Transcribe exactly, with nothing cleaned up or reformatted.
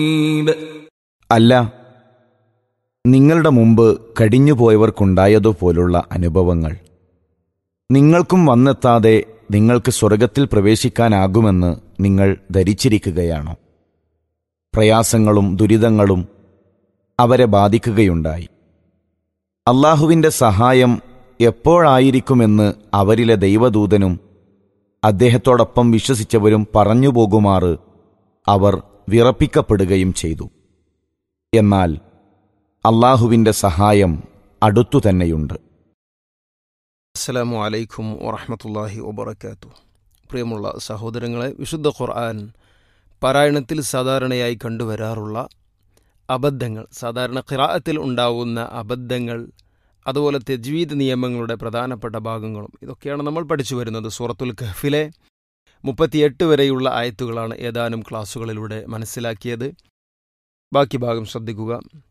അല്ല, നിങ്ങളുടെ മുമ്പ് കഴിഞ്ഞുപോയവർക്കുണ്ടായതുപോലുള്ള അനുഭവങ്ങൾ നിങ്ങൾക്കും വന്നെത്താതെ നിങ്ങൾക്ക് സ്വർഗത്തിൽ പ്രവേശിക്കാനാകുമെന്ന് നിങ്ങൾ ധരിച്ചിരിക്കുകയാണോ? പ്രയാസങ്ങളും ദുരിതങ്ങളും അവരെ ബാധിക്കുകയുണ്ടായി. അല്ലാഹുവിൻ്റെ സഹായം എപ്പോഴായിരിക്കുമെന്ന് അവരിലെ ദൈവദൂതനും അദ്ദേഹത്തോടൊപ്പം വിശ്വസിച്ചവരും പറഞ്ഞുപോകുമാറ് അവർ വിറപ്പിക്കപ്പെടുകയും ചെയ്തു. എന്നാൽ അല്ലാഹുവിൻ്റെ സഹായം അടുത്തുതന്നെയുണ്ട്. അസ്സലാമു അലൈക്കും വറഹ്മത്തുള്ളാഹി വബറകാതുഹു. പ്രിയമുള്ള സഹോദരങ്ങളെ, വിശുദ്ധ ഖുർആൻ പാരായണത്തിൽ സാധാരണയായി കണ്ടുവരാറുള്ള അബദ്ധങ്ങൾ, സാധാരണ ഖിറാഅത്തിൽ ഉണ്ടാവുന്ന അബദ്ധങ്ങൾ, അതുപോലെ തജ്വീദ് നിയമങ്ങളുടെ പ്രധാനപ്പെട്ട ഭാഗങ്ങളും ഇതൊക്കെയാണ് നമ്മൾ പഠിച്ചു വരുന്നത്. സൂറത്തുൽ കഹ്ഫിലെ മുപ്പത്തിയെട്ട് വരെയുള്ള ആയത്തുകളാണ് ഏതാനും ക്ലാസ്സുകളിലൂടെ മനസ്സിലാക്കിയത്. ബാക്കി ഭാഗം ശ്രദ്ധിക്കുക.